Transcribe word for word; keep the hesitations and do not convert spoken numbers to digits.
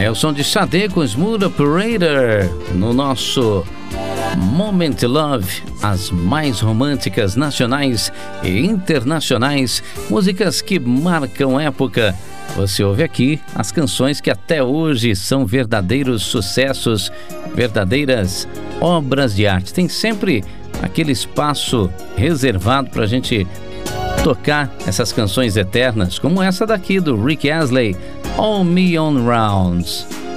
É o som de Sade com Smooth Operator no nosso Moment Love, as mais românticas nacionais e internacionais, músicas que marcam época. Você ouve aqui as canções que até hoje são verdadeiros sucessos, verdadeiras obras de arte. Tem sempre aquele espaço reservado para a gente tocar essas canções eternas, como essa daqui do Rick Astley, All Me On Rounds.